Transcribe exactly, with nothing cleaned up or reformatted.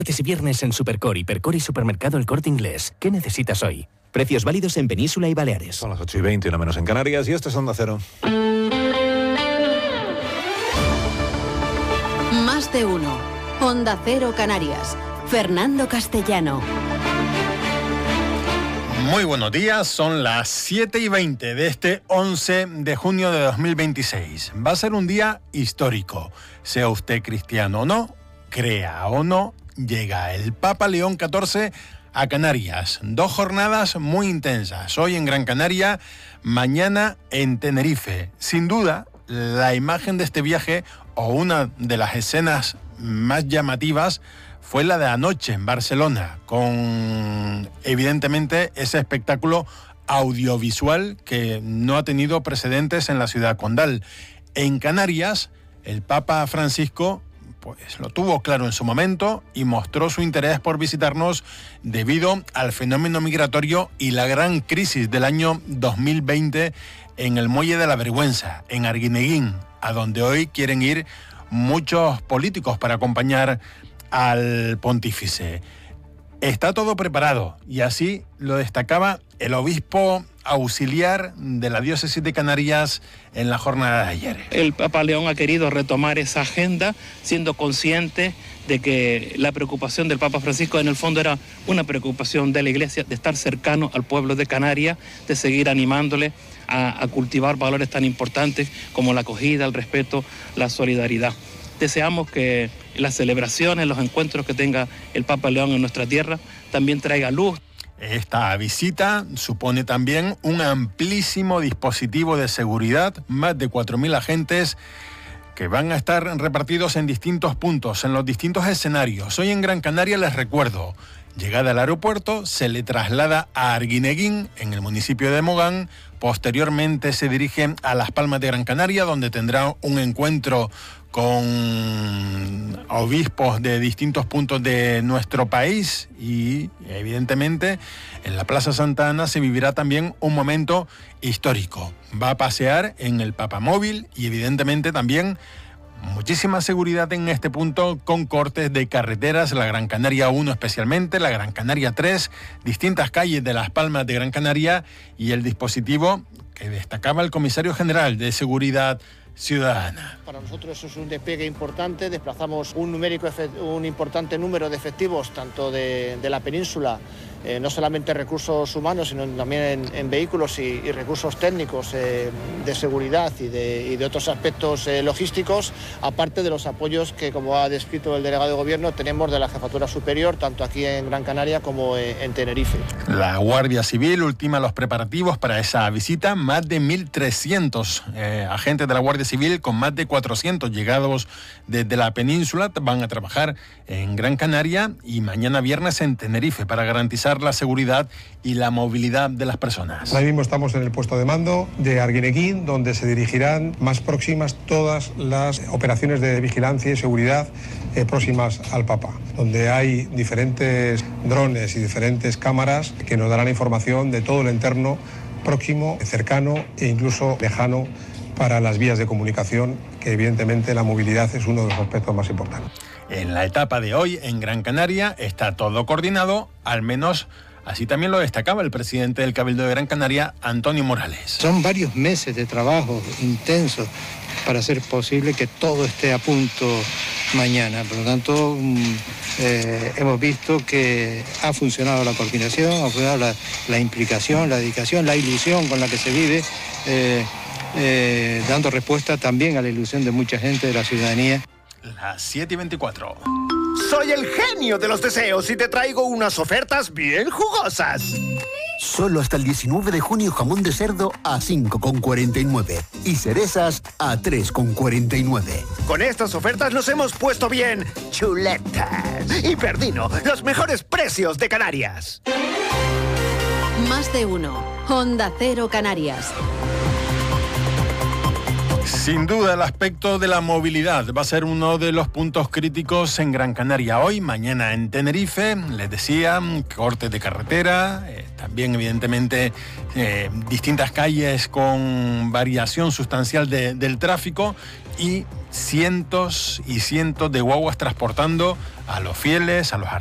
Martes y viernes en Supercore, Hipercore y Supermercado El Corte Inglés. ¿Qué necesitas hoy? Precios válidos en Península y Baleares. Son las ocho y veinte, una menos en Canarias, y esto es Onda Cero. Más de uno. Onda Cero Canarias. Fernando Castellano. Muy buenos días, son las siete y veinte de este once de junio de dos mil veintiséis. Va a ser un día histórico. Sea usted cristiano o no, crea o no, llega el Papa León catorce a Canarias. Dos jornadas muy intensas. Hoy en Gran Canaria, mañana en Tenerife. Sin duda, la imagen de este viaje, o una de las escenas más llamativas, fue la de anoche en Barcelona, con evidentemente ese espectáculo audiovisual que no ha tenido precedentes en la ciudad condal. En Canarias, el Papa Francisco pues lo tuvo claro en su momento y mostró su interés por visitarnos debido al fenómeno migratorio y la gran crisis del año dos mil veinte en el Muelle de la Vergüenza, en Arguineguín, a donde hoy quieren ir muchos políticos para acompañar al pontífice. Está todo preparado y así lo destacaba el obispo auxiliar de la diócesis de Canarias en la jornada de ayer. El Papa León ha querido retomar esa agenda, siendo consciente de que la preocupación del Papa Francisco en el fondo era una preocupación de la Iglesia, de estar cercano al pueblo de Canarias, de seguir animándole a, a cultivar valores tan importantes como la acogida, el respeto, la solidaridad. Deseamos que las celebraciones, los encuentros que tenga el Papa León en nuestra tierra también traiga luz. Esta visita supone también un amplísimo dispositivo de seguridad, más de cuatro mil agentes que van a estar repartidos en distintos puntos, en los distintos escenarios. Hoy en Gran Canaria, les recuerdo, llegada al aeropuerto, se le traslada a Arguineguín, en el municipio de Mogán. Posteriormente se dirige a Las Palmas de Gran Canaria, donde tendrá un encuentro con obispos de distintos puntos de nuestro país y, evidentemente, en la Plaza Santa Ana se vivirá también un momento histórico. Va a pasear en el Papamóvil y, evidentemente, también muchísima seguridad en este punto, con cortes de carreteras, la Gran Canaria uno especialmente, la Gran Canaria tres, distintas calles de Las Palmas de Gran Canaria y el dispositivo que destacaba el comisario general de Seguridad Ciudadana. Para nosotros eso es un despegue importante, desplazamos un, numérico, un importante número de efectivos, tanto de, de la península, eh, no solamente recursos humanos, sino también en, en vehículos y, y recursos técnicos eh, de seguridad y de, y de otros aspectos eh, logísticos, aparte de los apoyos que, como ha descrito el delegado de gobierno, tenemos de la Jefatura Superior, tanto aquí en Gran Canaria como en, en Tenerife. La Guardia Civil ultima los preparativos para esa visita, más de mil trescientos eh, agentes de la Guardia Civil, con más de cuatrocientos llegados desde la península, van a trabajar en Gran Canaria y mañana viernes en Tenerife para garantizar la seguridad y la movilidad de las personas. Ahora mismo estamos en el puesto de mando de Arguineguín, donde se dirigirán más próximas todas las operaciones de vigilancia y seguridad eh, próximas al Papa, donde hay diferentes drones y diferentes cámaras que nos darán información de todo el entorno próximo, cercano e incluso lejano para las vías de comunicación, que evidentemente la movilidad es uno de los aspectos más importantes. En la etapa de hoy en Gran Canaria está todo coordinado, al menos así también lo destacaba el presidente del Cabildo de Gran Canaria, Antonio Morales. Son varios meses de trabajo intenso para hacer posible que todo esté a punto mañana. Por lo tanto, eh, hemos visto que ha funcionado la coordinación, ha funcionado la, la implicación, la dedicación, la ilusión con la que se vive, eh, eh, dando respuesta también a la ilusión de mucha gente de la ciudadanía. Las siete y veinticuatro. Soy el genio de los deseos y te traigo unas ofertas bien jugosas. Solo hasta el diecinueve de junio jamón de cerdo a cinco con cuarenta y nueve y cerezas a tres con cuarenta y nueve. Con estas ofertas nos hemos puesto bien chuletas. Y Perdino, los mejores precios de Canarias. Más de uno. Onda Cero Canarias. Sin duda, el aspecto de la movilidad va a ser uno de los puntos críticos en Gran Canaria hoy, mañana en Tenerife. Les decía, cortes de carretera, eh, también evidentemente eh, distintas calles con variación sustancial de, del tráfico y cientos y cientos de guaguas transportando a los fieles, a los